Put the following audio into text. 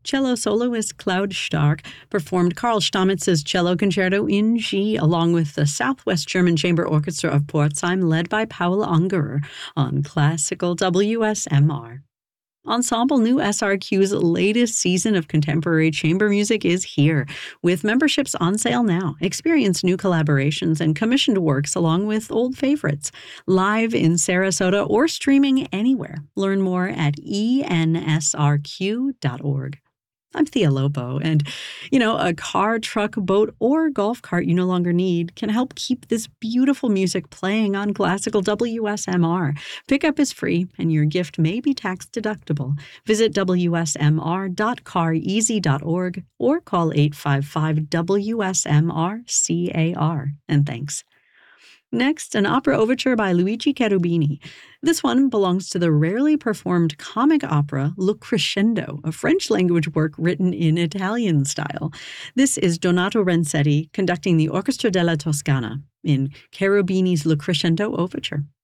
Cello soloist Claude Stark performed Karl Stammitz's Cello Concerto in G along with the Southwest German Chamber Orchestra of Pforzheim led by Paul Ungerer on classical WSMR. Ensemble New SRQ's latest season of contemporary chamber music is here, with memberships on sale now. Experience new collaborations and commissioned works along with old favorites, live in Sarasota or streaming anywhere. Learn more at ensrq.org. I'm Thea Lobo, and, a car, truck, boat, or golf cart you no longer need can help keep this beautiful music playing on classical WSMR. Pickup is free, and your gift may be tax-deductible. Visit wsmr.careasy.org or call 855-WSMR-CAR. And thanks. Next, an opera overture by Luigi Cherubini. This one belongs to the rarely performed comic opera Le Crescendo, a French-language work written in Italian style. This is Donato Renzetti conducting the Orchestra della Toscana in Cherubini's Le Crescendo Overture.